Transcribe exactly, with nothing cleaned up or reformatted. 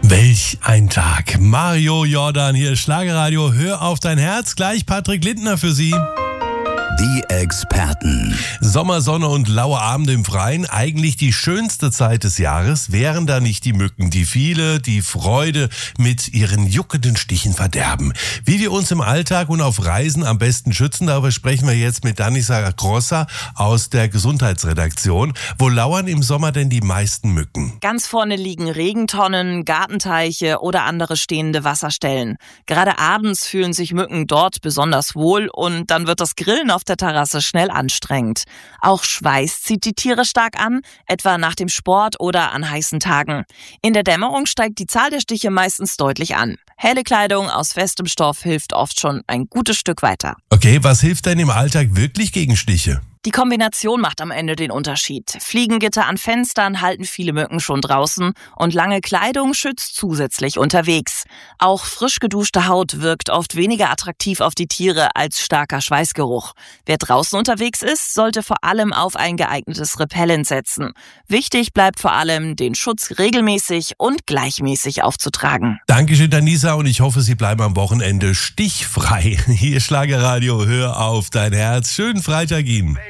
Welch ein Tag. Mario Jordan hier, Schlagerradio. Hör auf dein Herz. Gleich Patrick Lindner für Sie. Die Experten. Sommersonne und laue Abende im Freien, eigentlich die schönste Zeit des Jahres, wären da nicht die Mücken, die viele die Freude mit ihren juckenden Stichen verderben. Wie wir uns im Alltag und auf Reisen am besten schützen, darüber sprechen wir jetzt mit Danica Grossa aus der Gesundheitsredaktion. Wo lauern im Sommer denn die meisten Mücken? Ganz vorne liegen Regentonnen, Gartenteiche oder andere stehende Wasserstellen. Gerade abends fühlen sich Mücken dort besonders wohl und dann wird das Grillen auf der Terrasse schnell anstrengend. Auch Schweiß zieht die Tiere stark an, etwa nach dem Sport oder an heißen Tagen. In der Dämmerung steigt die Zahl der Stiche meistens deutlich an. Helle Kleidung aus festem Stoff hilft oft schon ein gutes Stück weiter. Okay, was hilft denn im Alltag wirklich gegen Stiche? Die Kombination macht am Ende den Unterschied. Fliegengitter an Fenstern halten viele Mücken schon draußen und lange Kleidung schützt zusätzlich unterwegs. Auch frisch geduschte Haut wirkt oft weniger attraktiv auf die Tiere als starker Schweißgeruch. Wer draußen unterwegs ist, sollte vor allem auf ein geeignetes Repellent setzen. Wichtig bleibt vor allem, den Schutz regelmäßig und gleichmäßig aufzutragen. Dankeschön, Danica, und ich hoffe, Sie bleiben am Wochenende stichfrei. Hier Schlagerradio, hör auf dein Herz. Schönen Freitag Ihnen.